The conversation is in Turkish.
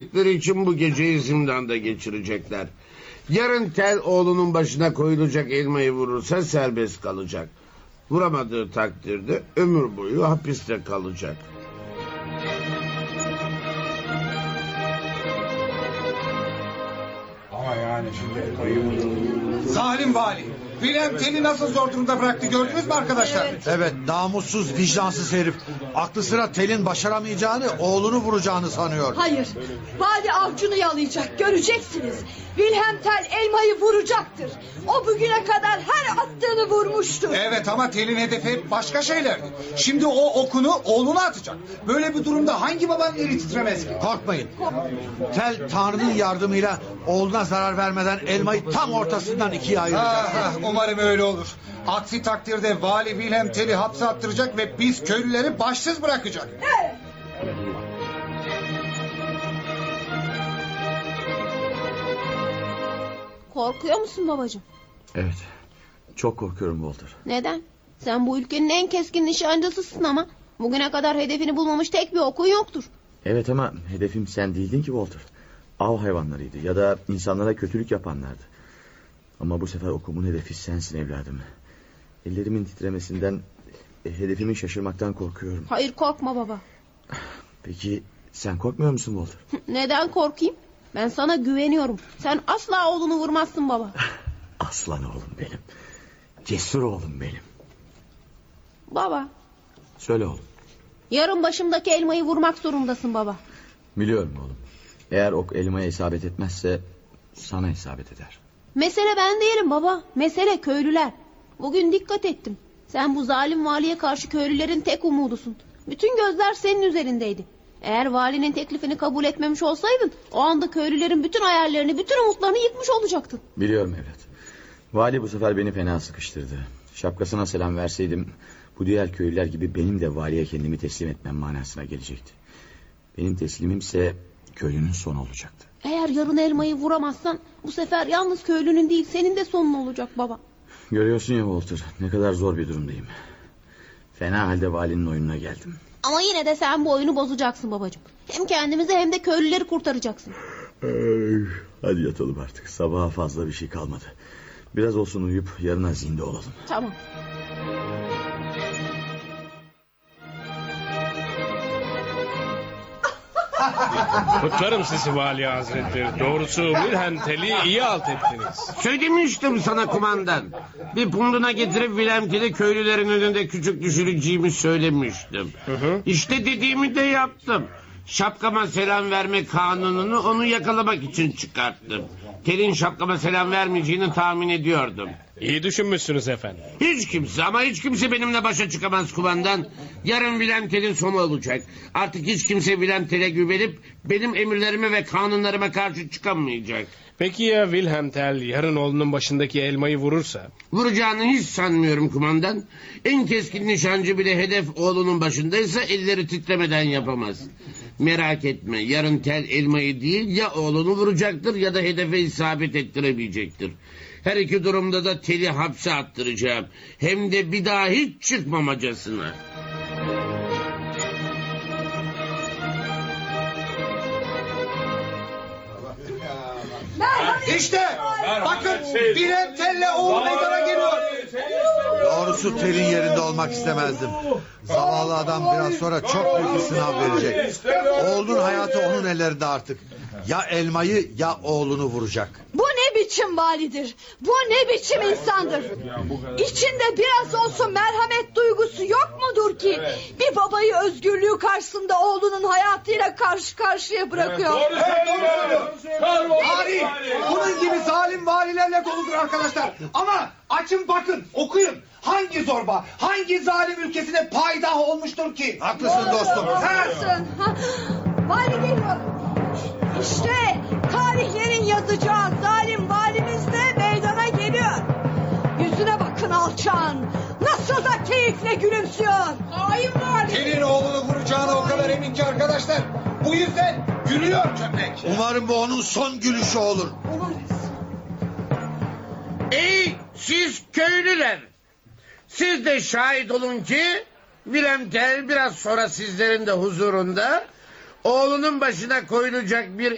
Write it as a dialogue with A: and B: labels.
A: ettikleri için bu geceyi zindanda geçirecekler. Yarın Tel oğlunun başına koyulacak elmayı vurursa serbest kalacak. Vuramadığı takdirde ömür boyu hapiste kalacak.
B: Ama yani şimdi elmayı...
C: Zalim vali. Wilhelm Tell'i nasıl zor durumda bıraktı gördünüz mü arkadaşlar?
D: Evet, namussuz, vicdansız herif. Aklı sıra Tel'in başaramayacağını, oğlunu vuracağını sanıyor.
E: Hayır, vali avcunu yalayacak, göreceksiniz. Wilhelm Tell elmayı vuracaktır. O bugüne kadar her attığını vurmuştur.
C: Evet ama Tell'in hedefi hep başka şeylerdi. Şimdi o okunu oğluna atacak. Böyle bir durumda hangi babanın eli titremez ki?
D: Korkmayın. Tel Tanrı'nın yardımıyla oğluna zarar vermeden elmayı tam ortasından ikiye ayıracak.
C: Umarım öyle olur. Aksi takdirde vali Wilhelm Tell'i hapse attıracak ve biz köylüleri başsız bırakacak.
E: Evet.
F: Korkuyor musun babacığım?
G: Evet. Çok korkuyorum Walter.
F: Neden? Sen bu ülkenin en keskin nişancısısın ama bugüne kadar hedefini bulmamış tek bir okun yoktur.
G: Evet ama hedefim sen değildin ki Walter. Av hayvanlarıydı ya da insanlara kötülük yapanlardı. Ama bu sefer okumun hedefi sensin evladım. Ellerimin titremesinden, hedefimin şaşırmaktan korkuyorum.
F: Hayır, korkma baba.
G: Peki sen korkmuyor musun Walter?
F: Neden korkayım? Ben sana güveniyorum. Sen asla oğlunu vurmazsın baba.
G: Aslan oğlum benim. Cesur oğlum benim.
F: Baba,
G: Söyle oğlum.
F: yarın başımdaki elmayı vurmak zorundasın baba.
G: Biliyorum oğlum. Eğer ok elmaya isabet etmezse sana isabet eder.
F: Mesele ben değilim baba. Mesele köylüler. Bugün dikkat ettim. Sen bu zalim valiye karşı köylülerin tek umudusun. Bütün gözler senin üzerindeydi. Eğer valinin teklifini kabul etmemiş olsaydın, o anda köylülerin bütün hayallerini, bütün umutlarını yıkmış olacaktın.
G: Biliyorum evlat. Vali bu sefer beni fena sıkıştırdı. Şapkasına selam verseydim, bu diğer köylüler gibi benim de valiye kendimi teslim etmem manasına gelecekti. Benim teslimimse köylünün sonu olacaktı.
F: Eğer yarın elmayı vuramazsan, bu sefer yalnız köylünün değil, senin de sonun olacak baba.
G: Görüyorsun ya Walter, ne kadar zor bir durumdayım. Fena halde valinin oyununa geldim.
F: Ama yine de sen bu oyunu bozacaksın babacığım. Hem kendimizi hem de köylüleri kurtaracaksın.
G: Hadi yatalım artık, sabaha fazla bir şey kalmadı. Biraz olsun uyuyup yarına zinde olalım.
F: Tamam.
H: Kutlarım sizi Vali Hazretleri. Doğrusu Wilhelm Tell'i iyi alt ettiniz.
A: Söylemiştim sana kumandan. Bir punduna getirip Wilhelm Tell'i köylülerin önünde küçük düşüreceğimi söylemiştim. İşte dediğimi de yaptım. Şapkama selam verme kanununu onu yakalamak için çıkarttım. Tell'in şapkama selam vermeyeceğini tahmin ediyordum.
H: İyi düşünmüşsünüz efendim.
A: Hiç kimse benimle başa çıkamaz kumandan. Yarın Wilhelm Tell'in sonu olacak. Artık hiç kimse Wilhelm Tell'e güvenip benim emirlerime ve kanunlarıma karşı çıkamayacak.
H: Peki ya Wilhelm Tell yarın oğlunun başındaki elmayı vurursa?
A: Vuracağını hiç sanmıyorum kumandan. En keskin nişancı bile hedef oğlunun başındaysa elleri titremeden yapamaz. Merak etme, yarın Tell elmayı değil ya oğlunu vuracaktır ya da hedefe isabet ettiremeyecektir. Her iki durumda da Tell'i hapse attıracağım. Hem de bir daha hiç çıkmamacasına.
C: İşte bakın Wilhelm Tell'le oğlu meydana geliyor.
D: Doğrusu Tel'in yerinde olmak istemezdim. Zavallı adam biraz sonra çok büyük bir sınav verecek. Oğlunun hayatı onun ellerinde artık. Ya elmayı ya oğlunu vuracak.
E: Bu ne biçim validir? Bu ne biçim insandır? İçinde biraz olsun merhamet duygusu yok mudur ki? Bir babayı özgürlüğü karşısında oğlunun hayatıyla karşı karşıya bırakıyor.
C: Tarih bunun gibi zalim valilerle doludur arkadaşlar. Ama açın bakın okuyun. Hangi zorba, hangi zalim ülkesine paydah olmuştur ki?
D: Haklısın dostum.
E: Haklısın. Vali geliyor. İşte tarihlerin yazacağı zalim valimiz de meydana geliyor. Yüzüne bakın alçağın. Nasıl da keyifle gülümsüyor. Hain vali.
C: Tell'in oğlunu vuracağına o kadar emin ki arkadaşlar. Bu yüzden gülüyor köpek.
D: Umarım bu onun son gülüşü olur.
E: Umarız.
A: Ey siz köylüler! Siz de şahit olun ki Wilhelm Tell biraz sonra sizlerin de huzurunda oğlunun başına koyulacak bir